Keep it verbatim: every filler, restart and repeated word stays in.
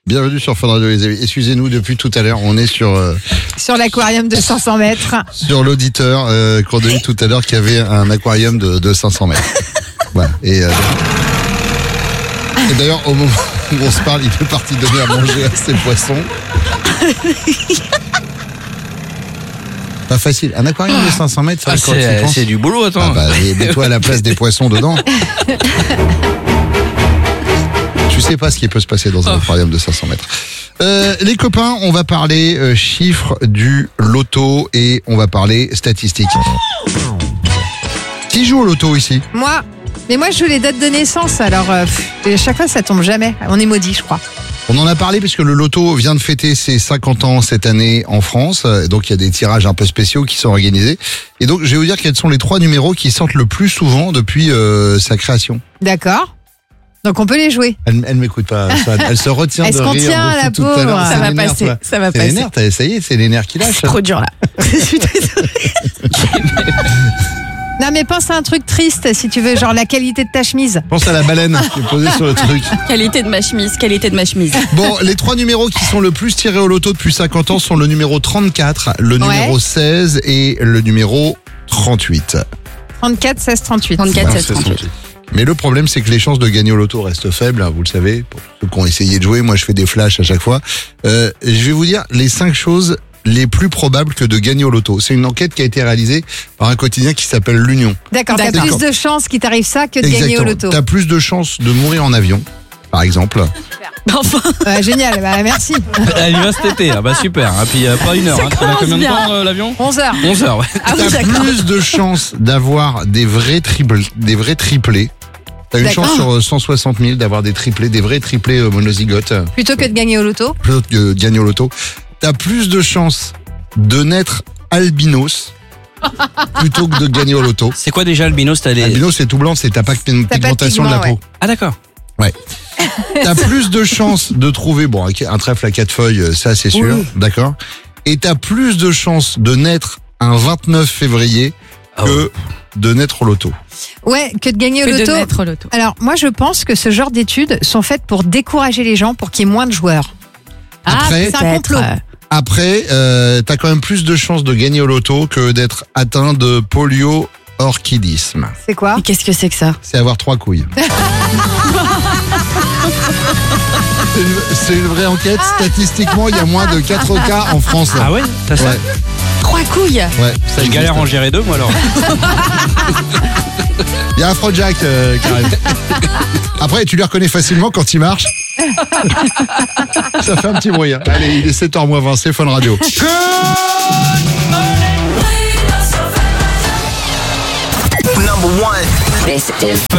Bienvenue sur Fun Radio les amis. Excusez-nous depuis tout à l'heure, on est sur euh, Sur l'aquarium de cinq cents mètres. sur l'auditeur euh, qu'on a eu tout à l'heure qui avait un aquarium de, de cinq cents mètres. Voilà. Et, euh, et d'ailleurs au moment où on se parle, il est parti donner à manger à ses poissons. Pas facile. Un aquarium de cinq cents mètres, ça Ah, quand tu y c'est, penses. c'est du boulot, attends. Ah bah, et mets-toi à la place des poissons dedans. Tu sais pas ce qui peut se passer dans un Oh. aquarium de cinq cents mètres. Euh, les copains, on va parler euh, chiffres du loto et on va parler statistiques. Qui joue au loto ici? Moi, mais moi je joue les dates de naissance, alors euh, pff, à chaque fois ça tombe jamais. On est maudit, je crois. On en a parlé puisque le loto vient de fêter ses cinquante ans cette année en France. Euh, Donc il y a des tirages un peu spéciaux qui sont organisés. Et donc je vais vous dire quels sont les trois numéros qui sortent le plus souvent depuis euh, sa création. D'accord. Donc on peut les jouer. Elle, elle m'écoute pas, Swan. Elle se retient Elle de se rire contient, depuis la tout à l'heure. pauvre. C'est Ça va les nerfs, passer, toi. ça va C'est les passer. nerfs, t'as- ça y est, c'est les nerfs qui lâchent. Trop dur là. Je suis désolée. Non mais pense à un truc triste si tu veux, genre la qualité de ta chemise. Pense à la baleine qui est posée sur le truc. Qualité de ma chemise, qualité de ma chemise. Bon, les trois numéros qui sont le plus tirés au loto depuis cinquante ans sont le numéro trente-quatre, le Ouais. numéro seize et le numéro trente-huit. trente-quatre, seize, trente-huit. trente-quatre, Ouais, seize, c'est trente-huit. trente-huit. Mais le problème, c'est que les chances de gagner au loto restent faibles, hein, vous le savez. Pour ceux qui ont essayé de jouer, moi je fais des flashs à chaque fois. Euh, je vais vous dire les cinq choses les plus probables que de gagner au loto. C'est une enquête qui a été réalisée par un quotidien qui s'appelle l'Union. D'accord, t'as D'accord. plus de chances qu'il t'arrive ça que de gagner au loto. T'as plus de chances de mourir en avion, par exemple. Enfin, Ouais, génial, bah, merci. Elle y va cet été, ah bah super. Et puis euh, pas une heure. Ça Hein. Tu mets commence combien de bien. temps euh, l'avion? onze heures. onze heures, ouais. ah oui, T'as d'accord. plus de chances d'avoir des vrais triples, des vrais triplés. T'as une D'accord. chance sur euh, cent soixante mille d'avoir des triplés, des vrais triplés euh, monozygotes, euh, Plutôt que de gagner au loto. plutôt que de gagner au loto. T'as plus de chances de naître albinos plutôt que de gagner au loto. C'est quoi déjà albinos? T'as les... Albinos, c'est tout blanc, c'est t'as pas de pas de pigmentation de la pigment, peau. Ah d'accord. T'as plus de chances de trouver, bon, un trèfle à quatre feuilles, euh, ça c'est sûr, Oui. d'accord. Et t'as plus de chances de naître un vingt-neuf février Ah que de naître au loto. Ouais, que de gagner au Que de loto. mettre au loto. Alors, moi, je pense que ce genre d'études sont faites pour décourager les gens, pour qu'il y ait moins de joueurs. Après, c'est un complot. peut-être, euh, Après, euh, t'as quand même plus de chances de gagner au loto que d'être atteint de polio-orchidisme. C'est quoi? Mais qu'est-ce que c'est que ça? C'est avoir trois couilles. C'est une, c'est une vraie enquête. Statistiquement, il y a moins de quatre cas en France. Ah ouais? T'as ça? Ouais, Trois couilles. ouais, ça Je galère à en existe. gérer deux, moi alors. Il y a Afrojack euh, qui arrive. Après, tu les reconnais facilement quand il marche. Ça fait un petit bruit. Hein. Allez, il est sept heures moins vingt, c'est Fun Radio. Number one. This is